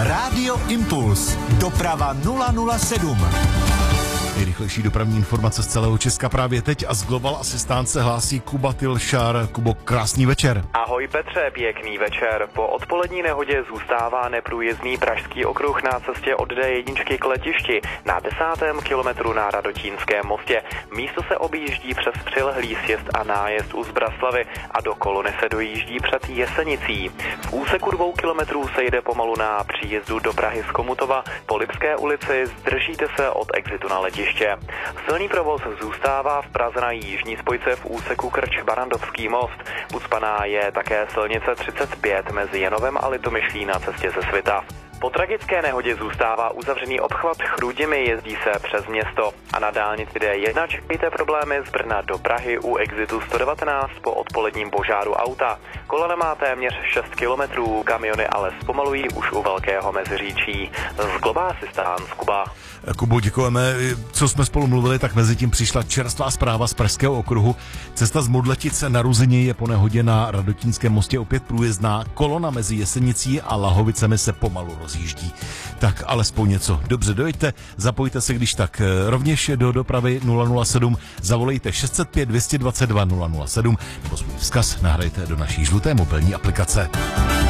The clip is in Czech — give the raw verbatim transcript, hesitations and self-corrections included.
Rádio Impuls. Doprava nula nula sedm. Nejrychlejší dopravní informace z celého Česka právě teď a z Global Assistant se hlásí Kuba Tilšar. Kubo, krásný večer. Ahoj Petře, pěkný večer. Po odpolední nehodě zůstává neprůjezdný pražský okruh na cestě od D jedna k letišti na desátém kilometru na Radotínském mostě. Místo se objíždí přes přilehlý sjezd a nájezd u Zbraslavy a do kolony se dojíždí před Jesenicí. V úseku dvou kilometrů se jde pomalu na příjezdu do Prahy z Komutova. Po Lipské ulici zdržíte se od exitu na letiště. Silný provoz zůstává v Praze na jižní spojce v úseku Krč-Barandovský most. Ucpaná je také silnice třicet pět mezi Janovem a Litomyšlí na cestě ze Svitav. Po tragické nehodě zůstává uzavřený obchvat Chrudimi, jezdí se přes město a na dálnici D jedna čekejte problémy z Brna do Prahy u exitu sto devatenáct po odpoledním požáru auta. Kolona má téměř šest kilometrů, kamiony ale zpomalují už u Velkého Meziříčí. Z Global Assistant Kuba. Kubo, děkujeme. Co jsme spolu mluvili, tak mezi tím přišla čerstvá zpráva z Pražského okruhu. Cesta z Modletice na Ruzyni je po nehodě na Radotínském mostě opět průjezdná. Kolona mezi Jesenicí a Lahovicemi se pomalu rozjíždí. Tak alespoň něco. Dobře, dojďte, zapojte se když tak rovněž do dopravy nula nula sedm, zavolejte šest set pět dvě stě dvacet dva nula nula sedm nebo svůj vzkaz nahrajte do naší žluté mobilní aplikace.